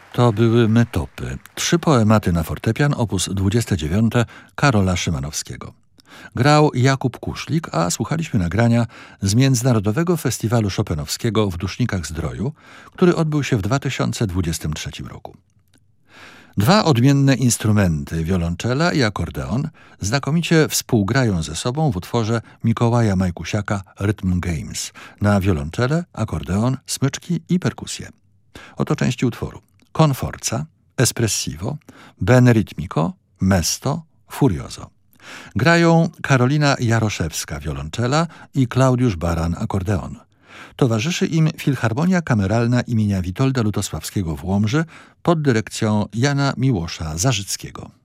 To były Metopy, 3 poematy na fortepian op. 29 Karola Szymanowskiego. Grał Jakub Kuszlik, a słuchaliśmy nagrania z Międzynarodowego Festiwalu Chopinowskiego w Dusznikach-Zdroju, który odbył się w 2023 roku. 2 odmienne instrumenty, wiolonczela i akordeon, znakomicie współgrają ze sobą w utworze Mikołaja Majkusiaka Rhythm Games na wiolonczele, akordeon, smyczki i perkusję. Oto części utworu: con forza, espressivo, bene ritmico, mesto, furioso. Grają Karolina Jaroszewska wiolonczela i Klaudiusz Baran akordeon. Towarzyszy im Filharmonia Kameralna imienia Witolda Lutosławskiego w Łomży pod dyrekcją Jana Miłosza Zarzyckiego.